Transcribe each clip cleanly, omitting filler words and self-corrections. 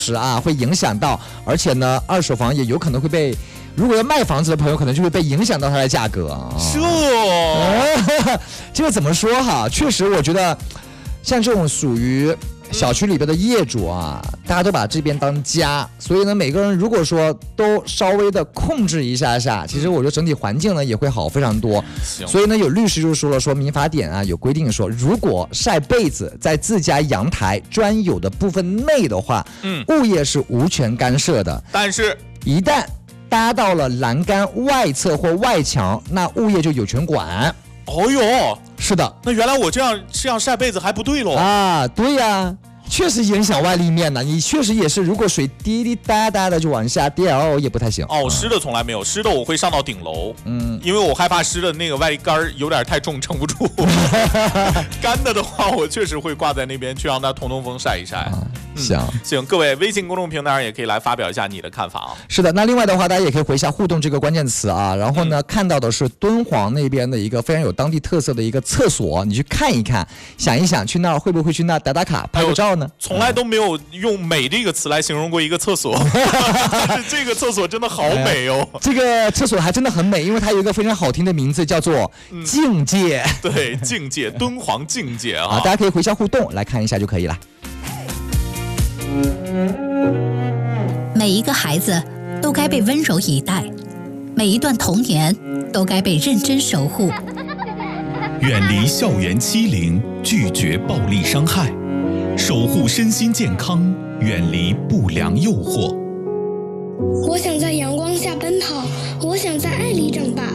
会影响到，而且呢，二手房也有可能会被，如果要卖房子的朋友，可能就会被影响到它的价格啊。这个怎么说哈？确实，我觉得像这种属于小区里边的业主啊，大家都把这边当家，所以呢，每个人如果说都稍微的控制一下，其实我觉得整体环境呢也会好非常多。所以呢，有律师就说了，说民法典啊有规定说，如果晒被子在自家阳台专有的部分内的话，物业是无权干涉的。 但是， 一旦搭到了栏杆外侧或外墙，那物业就有权管。 哦哟， 是的， 那原来我这样晒被子还不对喽啊！对呀，确实影响外立面的。你确实也是，如果水滴滴答答的就往下掉，也不太行。 湿的从来没有，湿的我会上到顶楼，因为我害怕湿的那个外杆有点太重，撑不住。干的话，我确实会挂在那边去让它通通风晒一晒。行，各位微信公众平台上也可以来发表一下你的看法啊。 是的，那另外的话，大家也可以回一下互动这个关键词啊。然后呢，看到的是敦煌那边的一个非常有当地特色的一个厕所，你去看一看，想一想去那儿会不会去那打打卡、拍个照呢？ 从来都没有用美这个词来形容过一个厕所，但是这个厕所真的好美哦。 这个厕所还真的很美，因为它有一个非常好听的名字，叫做境界。 对，境界，敦煌境界啊。 大家可以回一下互动来看一下就可以了。 每一个孩子都该被温柔以待，每一段童年都该被认真守护。 远离校园欺凌，拒绝暴力伤害，守护身心健康，远离不良诱惑。 我想在阳光下奔跑，我想在爱里长大。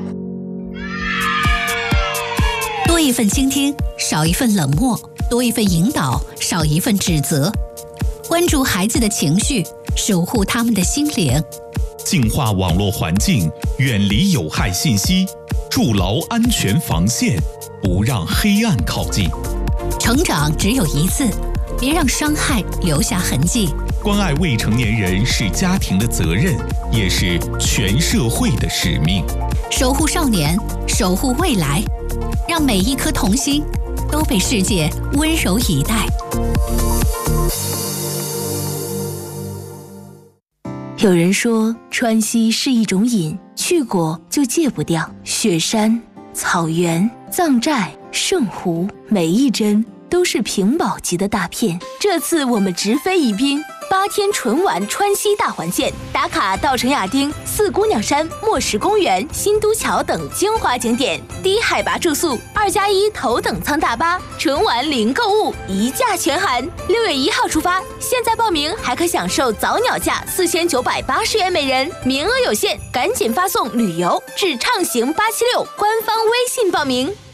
多一份倾听，少一份冷漠；多一份引导，少一份指责。关注孩子的情绪，守护他们的心灵。 净化网络环境，远离有害信息，筑牢安全防线，不让黑暗靠近。 成长只有一次，别让伤害留下痕迹。 关爱未成年人是家庭的责任，也是全社会的使命。 守护少年，守护未来，让每一颗童心都被世界温柔以待。 有人说川西是一种瘾，去过就戒不掉。雪山、草原、藏寨、圣湖，每一帧都是屏保级的大片。这次我们直飞宜宾，8天纯玩川西大环线，打卡稻城亚丁、四姑娘山、墨石公园、新都桥等精华景点，低海拔住宿，2+1头等舱大巴，纯玩零购物，一价全含。6月1号出发，现在报名还可享受早鸟价4980元每人，名额有限，赶紧发送旅游至畅行876官方微信报名。